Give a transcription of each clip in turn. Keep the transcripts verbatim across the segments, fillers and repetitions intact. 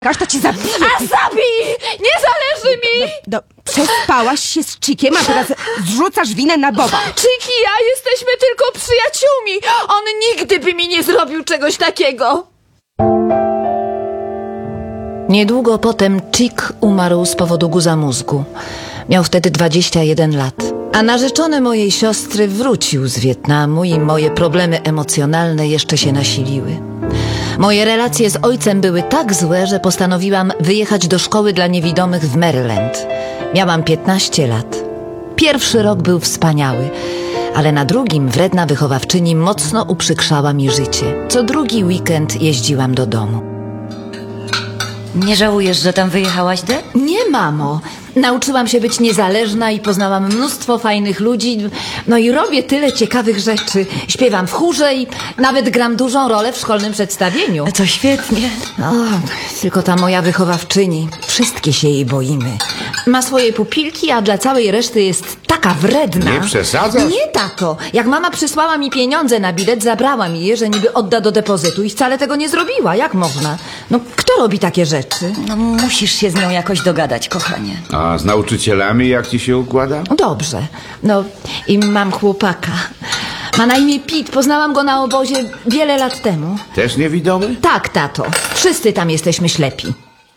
Aż to cię zabije. A zabij! Nie zależy mi! No, przespałaś się z Chikiem, a teraz zrzucasz winę na Boba. Chick i ja jesteśmy tylko przyjaciółmi. On nigdy by mi nie zrobił czegoś takiego. Niedługo potem Chick umarł z powodu guza mózgu. Miał wtedy dwadzieścia jeden lat. A narzeczony mojej siostry wrócił z Wietnamu i moje problemy emocjonalne jeszcze się nasiliły. Moje relacje z ojcem były tak złe, że postanowiłam wyjechać do szkoły dla niewidomych w Maryland. Miałam piętnaście lat. Pierwszy rok był wspaniały, ale na drugim wredna wychowawczyni mocno uprzykrzała mi życie. Co drugi weekend jeździłam do domu. Nie żałujesz, że tam wyjechałaś, De? Nie, mamo. Nauczyłam się być niezależna i poznałam mnóstwo fajnych ludzi. No i robię tyle ciekawych rzeczy. Śpiewam w chórze i nawet gram dużą rolę w szkolnym przedstawieniu. To świetnie. O, tylko ta moja wychowawczyni. Wszystkie się jej boimy. Ma swoje pupilki, a dla całej reszty jest taka wredna. Nie przesadzasz? Nie, tato. Jak mama przysłała mi pieniądze na bilet, zabrała mi je, że niby odda do depozytu i wcale tego nie zrobiła. Jak można? No, kto robi takie rzeczy? No musisz się z nią jakoś dogadać, kochanie. A z nauczycielami jak ci się układa? Dobrze. No i mam chłopaka. Ma na imię Pete. Poznałam go na obozie wiele lat temu. Też niewidomy? Tak, tato. Wszyscy tam jesteśmy ślepi.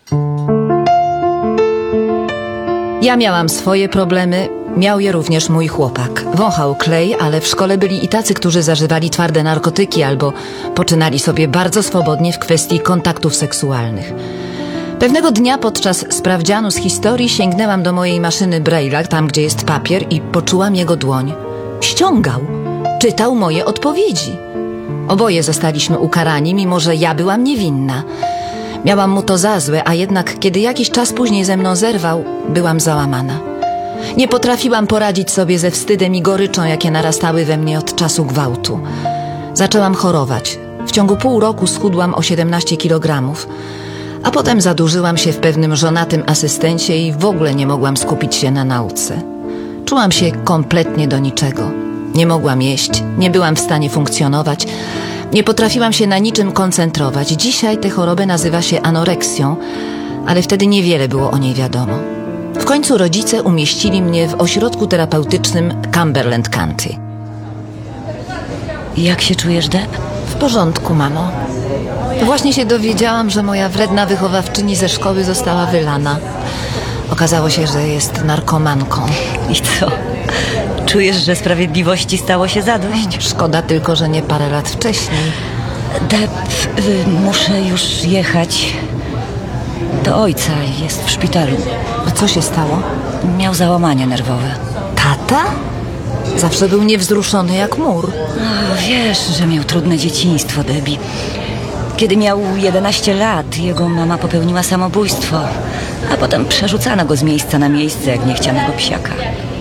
Ja miałam swoje problemy, miał je również mój chłopak. Wąchał klej, ale w szkole byli i tacy, którzy zażywali twarde narkotyki albo poczynali sobie bardzo swobodnie w kwestii kontaktów seksualnych. Pewnego dnia podczas sprawdzianu z historii sięgnęłam do mojej maszyny Braille'a, tam gdzie jest papier, i poczułam jego dłoń. Ściągał. Czytał moje odpowiedzi. Oboje zostaliśmy ukarani, mimo że ja byłam niewinna. Miałam mu to za złe, a jednak kiedy jakiś czas później ze mną zerwał, byłam załamana. Nie potrafiłam poradzić sobie ze wstydem i goryczą, jakie narastały we mnie od czasu gwałtu. Zaczęłam chorować. W ciągu pół roku schudłam o siedemnaście kilogramów. A potem zadłużyłam się w pewnym żonatym asystencie i w ogóle nie mogłam skupić się na nauce. Czułam się kompletnie do niczego. Nie mogłam jeść, nie byłam w stanie funkcjonować, nie potrafiłam się na niczym koncentrować. Dzisiaj tę chorobę nazywa się anoreksją, ale wtedy niewiele było o niej wiadomo. W końcu rodzice umieścili mnie w ośrodku terapeutycznym Cumberland County. Jak się czujesz, De? W porządku, mamo. Właśnie się dowiedziałam, że moja wredna wychowawczyni ze szkoły została wylana. Okazało się, że jest narkomanką. I co? Czujesz, że sprawiedliwości stało się zadość? Szkoda tylko, że nie parę lat wcześniej. Deb, y, muszę już jechać do ojca. Jest w szpitalu. A co się stało? Miał załamanie nerwowe. Tata? Zawsze był niewzruszony jak mur. O, wiesz, że miał trudne dzieciństwo, Debbie. Kiedy miał jedenaście lat, jego mama popełniła samobójstwo, a potem przerzucano go z miejsca na miejsce jak niechcianego psiaka.